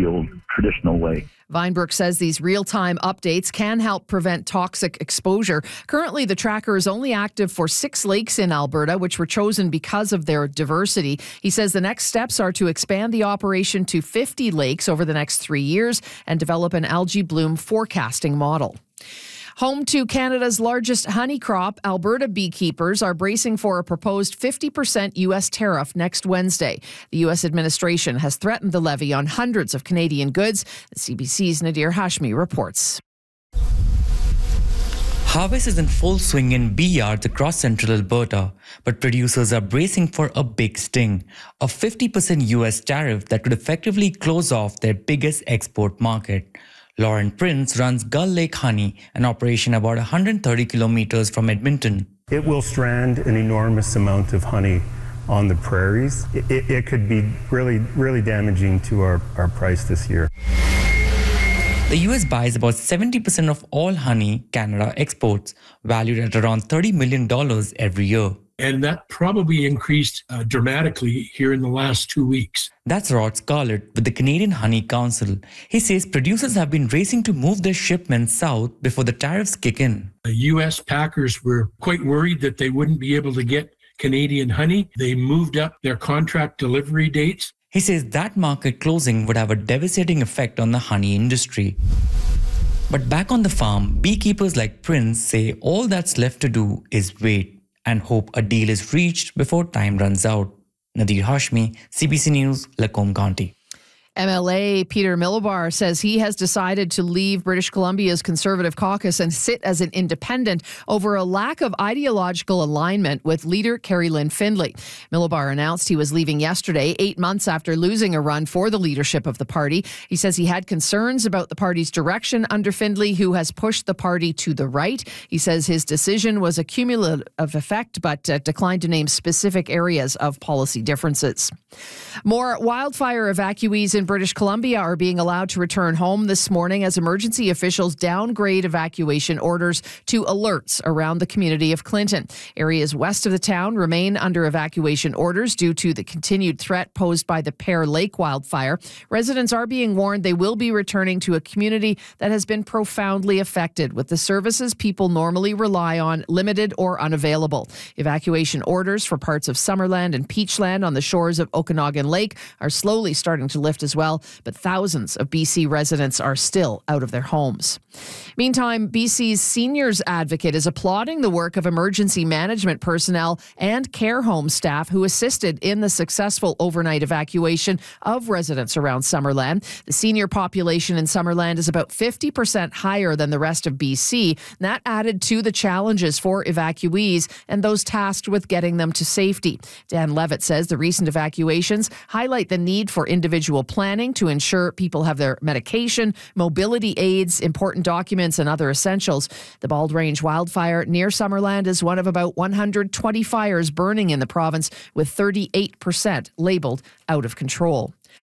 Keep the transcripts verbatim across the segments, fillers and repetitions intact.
old traditional way. Vinebrook says these real-time updates can help prevent toxic exposure. Currently, the tracker is only active for six lakes in Alberta, which were chosen because of their diversity. He says the next steps are to expand the operation to fifty lakes over the next three years and develop an algae bloom forecasting model. Home to Canada's largest honey crop, Alberta beekeepers are bracing for a proposed fifty percent U S tariff next Wednesday. The U S administration has threatened the levy on hundreds of Canadian goods. The C B C's Nadir Hashmi reports. Harvest is in full swing in bee yards across central Alberta, but producers are bracing for a big sting, a fifty percent U S tariff that could effectively close off their biggest export market. Lauren Prince runs Gull Lake Honey, an operation about one hundred thirty kilometers from Edmonton. It will strand an enormous amount of honey on the prairies. It, it, it could be really, really damaging to our, our price this year. The U S buys about seventy percent of all honey Canada exports, valued at around thirty million dollars every year. And that probably increased uh, dramatically here in the last two weeks. That's Rod Scarlett with the Canadian Honey Council. He says producers have been racing to move their shipments south before the tariffs kick in. The U S packers were quite worried that they wouldn't be able to get Canadian honey. They moved up their contract delivery dates. He says that market closing would have a devastating effect on the honey industry. But back on the farm, beekeepers like Prince say all that's left to do is wait and hope a deal is reached before time runs out. Nadir Hashmi, C B C News, Lacombe County. M L A Peter Milobar says he has decided to leave British Columbia's Conservative caucus and sit as an independent over a lack of ideological alignment with leader Carrie Lynn Findlay. Milobar announced he was leaving yesterday, eight months after losing a run for the leadership of the party. He says he had concerns about the party's direction under Findlay, who has pushed the party to the right. He says his decision was a cumulative effect, but uh, declined to name specific areas of policy differences. More wildfire evacuees in British Columbia are being allowed to return home this morning as emergency officials downgrade evacuation orders to alerts around the community of Clinton. Areas west of the town remain under evacuation orders due to the continued threat posed by the Pear Lake wildfire. Residents are being warned they will be returning to a community that has been profoundly affected, with the services people normally rely on limited or unavailable. Evacuation orders for parts of Summerland and Peachland on the shores of Okanagan Lake are slowly starting to lift as well, but thousands of B C residents are still out of their homes. Meantime, B C's seniors advocate is applauding the work of emergency management personnel and care home staff who assisted in the successful overnight evacuation of residents around Summerland. The senior population in Summerland is about fifty percent higher than the rest of B C. That added to the challenges for evacuees and those tasked with getting them to safety. Dan Levitt says the recent evacuations highlight the need for individual planning to ensure people have their medication, mobility aids, important documents, and other essentials. The Bald Range wildfire near Summerland is one of about one hundred twenty fires burning in the province, with thirty-eight percent labeled out of control.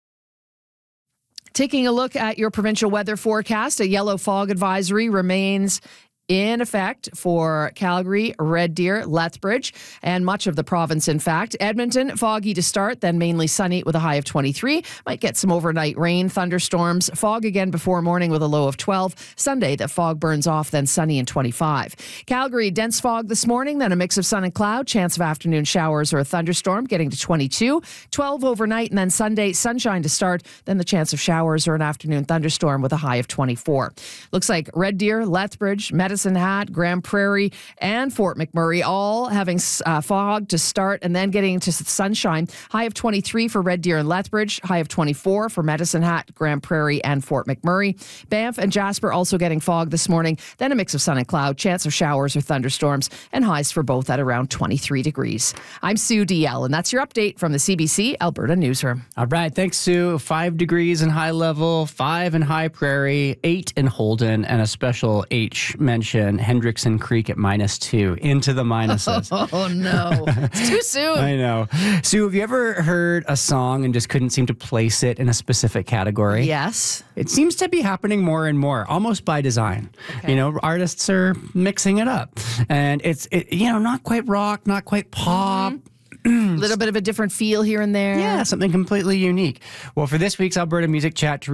Taking a look at your provincial weather forecast, a yellow fog advisory remains in effect for Calgary, Red Deer, Lethbridge, and much of the province, in fact. Edmonton, foggy to start, then mainly sunny with a high of twenty-three. Might get some overnight rain, thunderstorms. Fog again before morning with a low of twelve. Sunday, the fog burns off, then sunny and twenty-five. Calgary, dense fog this morning, then a mix of sun and cloud. Chance of afternoon showers or a thunderstorm, getting to twenty-two. twelve overnight, and then Sunday, sunshine to start, then the chance of showers or an afternoon thunderstorm with a high of twenty-four. Looks like Red Deer, Lethbridge, Medicine Hat, Grand Prairie, and Fort McMurray all having uh, fog to start and then getting into sunshine. High of twenty-three for Red Deer and Lethbridge. High of twenty-four for Medicine Hat, Grand Prairie, and Fort McMurray. Banff and Jasper also getting fog this morning. Then a mix of sun and cloud. Chance of showers or thunderstorms. And highs for both at around twenty-three degrees. I'm Sue D L, and that's your update from the C B C Alberta Newsroom. All right. Thanks, Sue. Five degrees in High Level, five in High Prairie, eight in Holden, and a special H mention, Hendrickson Creek at minus two. Into the minuses. Oh, no. It's too soon. I know. Sue, have you ever heard a song and just couldn't seem to place it in a specific category? Yes. It seems to be happening more and more, almost by design. Okay. You know, artists are mixing it up. And it's, it, you know, not quite rock, not quite pop. Mm-hmm. A little bit of a different feel here and there. Yeah, something completely unique. Well, for this week's Alberta Music Chat, to